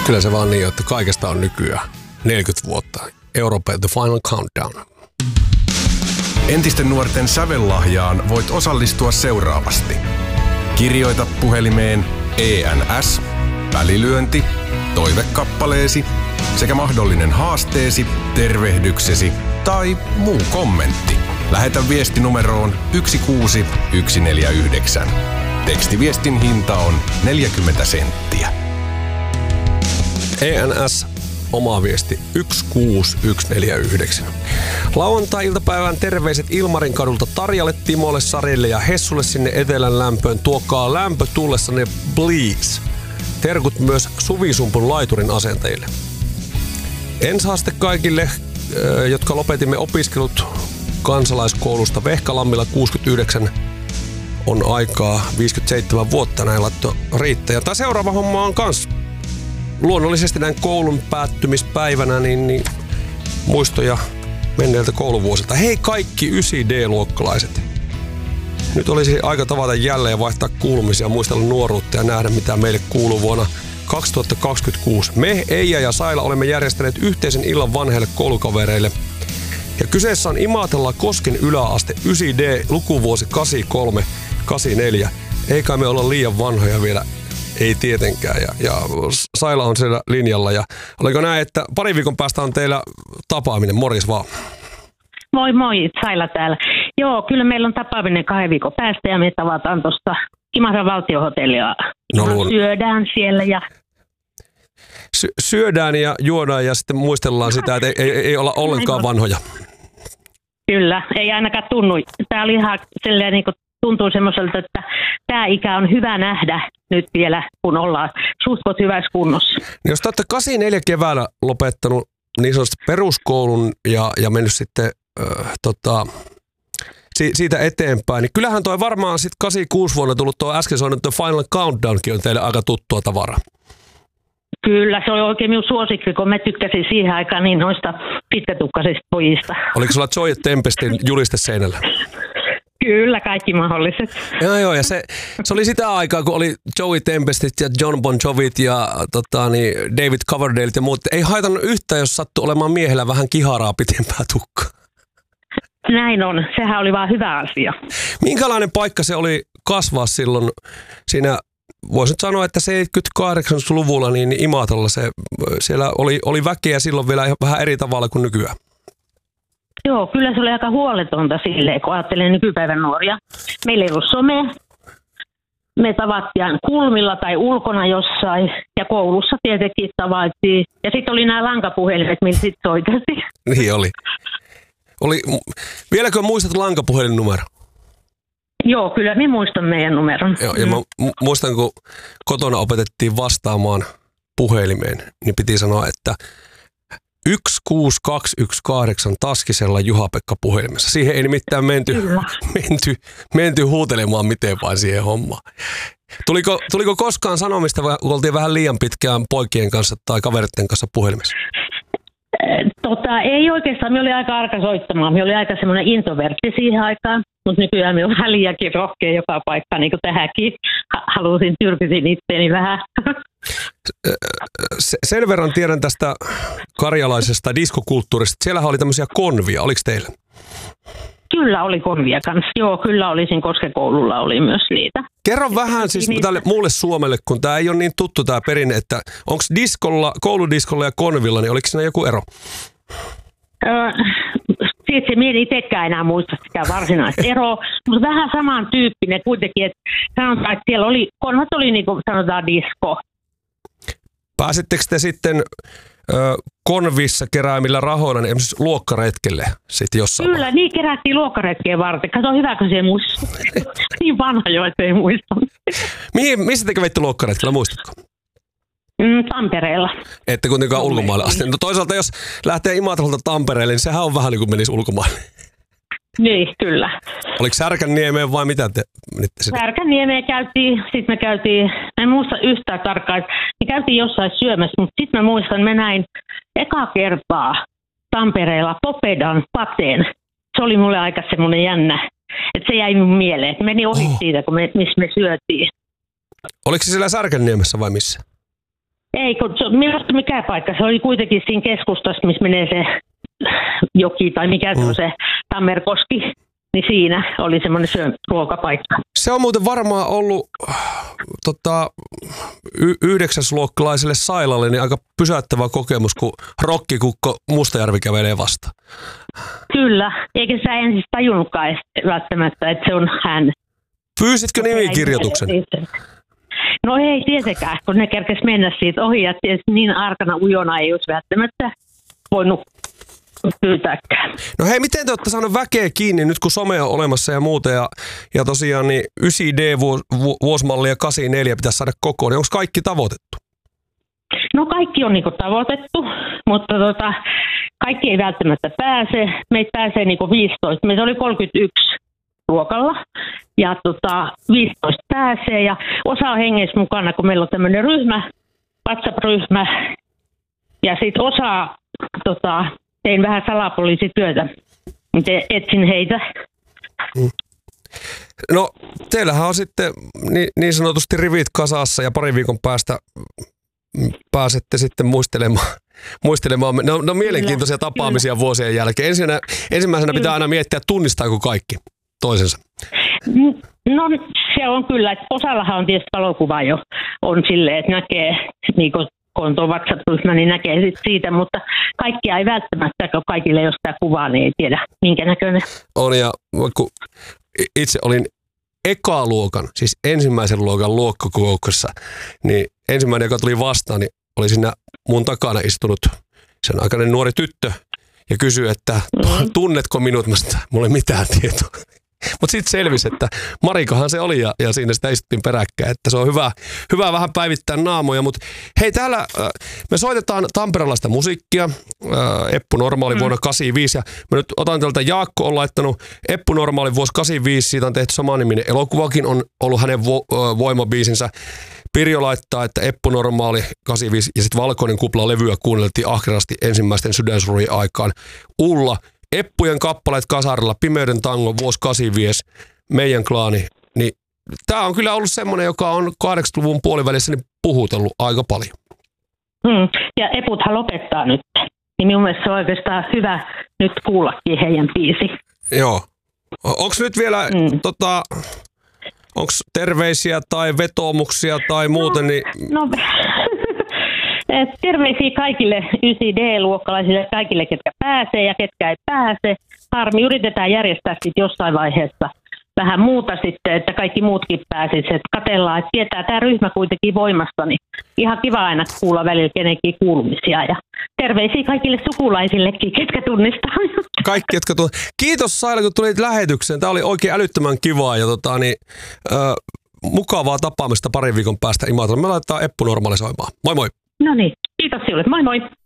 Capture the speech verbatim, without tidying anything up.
Kyllä se vaan niin, että kaikesta on nykyään neljäkymmentä vuotta. Euroopan The Final Countdown. Entisten nuorten sävellahjaan voit osallistua seuraavasti. Kirjoita puhelimeen E N S, välilyönti, toivekappaleesi sekä mahdollinen haasteesi, tervehdyksesi tai muu kommentti. Lähetä viesti numeroon yksi kuusi yksi neljä yhdeksän. Tekstiviestin hinta on neljäkymmentä senttiä. E N S, oma viesti yksi kuusi yksi neljä yhdeksän. Lauantai-iltapäivän terveiset Ilmarin kadulta Tarjalle, Timolle, Sarille ja Hessulle sinne etelän lämpöön. Tuokaa lämpö tullessanne, please. Terkut myös Suvisumpun laiturin asentajille. Ensihaaste kaikille, jotka lopetimme opiskelut kansalaiskoulusta Vehkalammilla kuusikymmentäyhdeksän. On aikaa viisikymmentäseitsemän vuotta, näin laitto riittää. Tämä seuraava homma on kans luonnollisesti näin koulun päättymispäivänä niin, niin muistoja menneiltä kouluvuosilta. Hei kaikki yhdeksän D-luokkalaiset. Nyt olisi aika tavata jälleen vaihtaa kuulumisia, muistella nuoruutta ja nähdä mitä meille kuuluu vuonna kaksituhattakaksikymmentäkuusi. Me, Eija ja Saila olemme järjestäneet yhteisen illan vanheille koulukavereille. Ja kyseessä on Imatella Kosken yläaste yhdeksän D lukuvuosi kahdeksankymmentäkolme kahdeksankymmentäneljä. Eikä me olla liian vanhoja vielä. Ei tietenkään. Ja, ja Saila on siellä linjalla. Ja oliko näin, että parin viikon päästä on teillä tapaaminen? Morjes vaan. Moi moi, Saila täällä. Joo, kyllä meillä on tapaaminen kahden viikon päästä ja me tavataan tuosta Imatran valtiohotellia. No, luon... Syödään siellä ja... Sy- syödään ja juodaan ja sitten muistellaan sitä, että ei, ei, ei olla ollenkaan vanhoja. Kyllä, ei ainakaan tunnu. Tämä oli ihan silleen niin kuin tuntuu semmoiselta, että tämä ikä on hyvä nähdä nyt vielä, kun ollaan suhtkot hyvässä kunnossa. Jos te olette kahdeksankymmentäneljä keväällä lopettanut niin sanotusti peruskoulun ja, ja mennyt sitten äh, tota, si, siitä eteenpäin, niin kyllähän toi varmaan sitten kahdeksankymmentäkuusi vuonna tullut tuo äsken soinut The Final Countdownkin on teille aika tuttua tavaraa. Kyllä, se oli oikein minun suosikki, kun mä tykkäsin siihen aikaan niin noista pitkätukkaisista pojista. Oliko sulla Joy Tempestin juliste seinällä? Kyllä, kaikki mahdolliset. Joo, joo, ja se, se oli sitä aikaa, kun oli Joey Tempestit ja John Bon Jovit ja tota, niin David Coverdale ja muut. Ei haitannut yhtään, jos sattui olemaan miehellä vähän kiharaa pitempää tukkaa. Näin on, sehän oli vaan hyvä asia. Minkälainen paikka se oli kasvaa silloin siinä, voisin sanoa, että seitsemänkymmentäkahdeksanluvulla niin Imatralla se, siellä oli, oli väkeä silloin vielä vähän eri tavalla kuin nykyään. Joo, kyllä se oli aika huoletonta silleen, kun ajattelen nykypäivän nuoria. Meillä ei ollut some. Me tavattiin kulmilla tai ulkona jossain ja koulussa tietenkin tavattiin. Ja sitten oli nämä lankapuhelimet, millä sitten soiteltiin. Niin oli. oli. Vieläkö muistat lankapuhelin numero? Joo, kyllä minä muistan meidän numeron. Joo, ja mä muistan, kun kotona opetettiin vastaamaan puhelimeen, niin piti sanoa, että yksi kuusi kaksi yksi kahdeksan Taskisella Juha-Pekka puhelimessa. Siihen ei nimittäin menty, menty, menty huutelemaan miten vain siihen hommaan. Tuliko, tuliko koskaan sanomista, kun oltiin vähän liian pitkään poikien kanssa tai kaveritten kanssa puhelimessa? Tota, ei oikeastaan. Minä olin aika arka soittamaan. Minä olin aika semmoinen introvertti siihen aikaan. Mutta nykyään minä olen vähän liiankin rohkea joka paikka, niin kuin tähänkin. Halusin, tyrkysin itseäni vähän. Sen verran tiedän tästä karjalaisesta diskokulttuurista. Siellähän oli tämmöisiä konvia. Oliko teillä? Kyllä oli konvia kanssa. Joo, kyllä olisin, koska koululla oli myös niitä. Kerro vähän siis tälle muulle Suomelle, kun tämä ei ole niin tuttu tämä perinne, että onko diskolla, kouludiskolla ja konvilla, niin oliko siinä joku ero? Öö, Sitten minä en itsekään enää muista sitä varsinaista eroa, mutta vähän samantyyppinen kuitenkin, että sanotaan, että siellä oli, konvat oli niin kuin sanotaan disko. Pääsittekö te sitten ö, konvissa keräämillä rahoilla niin esimerkiksi luokkaretkelle sitten jossain? Kyllä, niin kerättiin luokkaretkeen varten. Kato, hyvä, kun se ei muista. Niin vanha jo, että ei muista. Mihin, missä te kävitte luokkaretkellä, muistatko? Mm, Tampereella. Ette kuitenkaan ulkomaille asti. No toisaalta jos lähtee Imatralta Tampereelle, niin sehän on vähän niin kuin menisi ulkomaille. Niin, kyllä. Oliko Särkänniemeen vai mitä te menitte sinne? Särkänniemeen käytiin, sitten me käytiin, en muista yhtään tarkkaan, me käytiin jossain syömässä, mutta sitten mä muistan, me näin eka kertaa Tampereella Popedan pateen. Se oli mulle aika semmoinen jännä, että se jäi mun mieleen. Meni ohi oh. siitä, kun me, missä me syötiin. Oliko se siellä Särkänniemessä vai missä? Ei, kun se, minusta mikä paikka, se oli kuitenkin siinä keskustassa, missä menee se joki tai mikä se mm. on se Tammerkoski, niin siinä oli semmoinen syö ruokapaikka. Se on muuten varmaan ollut tota, y- yhdeksäsluokkalaiselle Sailalle niin aika pysäyttävä kokemus, kun rokkikukko Mustajärvi kävelee vasta. Kyllä, eikä sä ensin tajunnutkaan välttämättä, että se on hän. Pyysitkö nimikirjoituksen? No ei tietenkään, kun ne kerkesi mennä siitä ohi ja niin arkana ujona ei olisi välttämättä voinut pyytääkään. No hei, miten te olette saaneet väkeä kiinni nyt kun some on olemassa ja muuta ja, ja tosiaan niin yhdeksän D vuos, vuosimalli ja kahdeksankymmentäneljä pitäisi saada kokoon, niin onko kaikki tavoitettu? No kaikki on niinku tavoitettu, mutta tota, kaikki ei välttämättä pääse. Meitä pääsee niinku viisitoista, meitä oli kolmekymmentäyksi luokalla ja tota, viisitoista pääsee ja osa on hengessä mukana, kun meillä on tämmöinen ryhmä, WhatsApp-ryhmä ja sitten osa tota, tein vähän salapoliisityötä, miten etsin heitä. Mm. No teillähän on sitten niin, niin sanotusti rivit kasassa ja parin viikon päästä pääsette sitten muistelemaan. muistelemaan. No, no mielenkiintoisia kyllä, tapaamisia kyllä. vuosien jälkeen. Ensinnä, ensimmäisenä kyllä. pitää aina miettiä, että tunnistaako kaikki toisensa. No se on kyllä, että osallahan on tietysti valokuva jo on silleen, että näkee niin kun on tuo WhatsApp-ryhmä, niin näkee sit siitä, mutta kaikkia ei välttämättä, kun kaikille jos sitä kuvaa, niin ei tiedä minkä näköinen. On ja kun itse olin ekaluokan, siis ensimmäisen luokan luokkakokouksessa, niin ensimmäinen, joka tuli vastaan, niin oli siinä mun takana istunut sen aikainen nuori tyttö ja kysyi, että mm-hmm. tunnetko minut? Mä sanoin, mulla ei mitään tietoa. Mutta sitten selvisi, että Marikahan se oli ja, ja siinä sitä istuttiin peräkkäin, että se on hyvä, hyvä vähän päivittää naamoja. Mutta hei, täällä äh, me soitetaan tamperelaista musiikkia, äh, Eppu Normaali mm. vuonna kahdeksankymmentäviisi ja mä nyt otan tältä Jaakko on laittanut Eppu Normaali vuosi kahdeksankymmentäviisi, siitä on tehty samaniminen elokuvakin, on ollut hänen vo, äh, voimabiisinsä. Pirjo laittaa, että Eppu Normaali kahdeksankymmentäviisi ja sitten Valkoinen kupla levyä kuunneltiin ahkerasti ensimmäisten sydänsurien aikaan. Ulla, Eppujen kappaleet kasarilla, Pimeyden tango, vuosi kahdeksankymmentäviisi, Meidän klaani. Niin, tämä on kyllä ollut semmoinen, joka on kahdeksankymmentäluvun puolivälissä niin puhutellut aika paljon. Mm, ja Eputhan lopettaa nyt. Niin minun mielestä se on oikeastaan hyvä nyt kuullakin heidän biisi. Joo. Onko nyt vielä mm. tota, onko terveisiä tai vetoomuksia tai muuten? No, niin... no terveisiä kaikille yhdeksän D-luokkalaisille, kaikille, ketkä pääsee ja ketkä ei pääse. Harmi, yritetään järjestää sitten jossain vaiheessa vähän muuta sitten, että kaikki muutkin pääsisivät. Katsellaan, että tietää tämä ryhmä kuitenkin voimasta, niin ihan kiva aina kuulla välillä kenenkin kuulumisia. Ja terveisiä kaikille sukulaisillekin, ketkä tunnistaa. Kaikki, jotka tunnistaa. Kiitos Saila, kun tulit lähetykseen. Tämä oli oikein älyttömän kivaa ja tota, niin, äh, mukavaa tapaamista parin viikon päästä Imatralla. Me laitetaan Eppu Normaali soimaan. Moi moi! No niin, kiitos sinulle. Moi moi!